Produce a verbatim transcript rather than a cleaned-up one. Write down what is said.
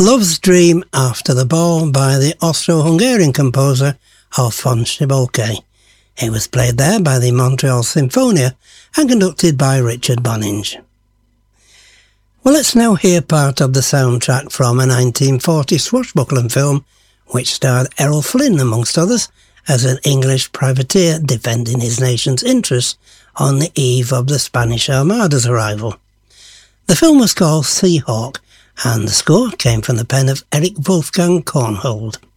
Love's Dream After the Ball by the Austro-Hungarian composer Alphonse Szibolkai. It was played there by the Montreal Symphonia and conducted by Richard Boninge. Well, let's now hear part of the soundtrack from a nineteen forty swashbuckling film which starred Errol Flynn, amongst others, as an English privateer defending his nation's interests on the eve of the Spanish Armada's arrival. The film was called Sea Hawk, and the score came from the pen of Eric Wolfgang Kornhold.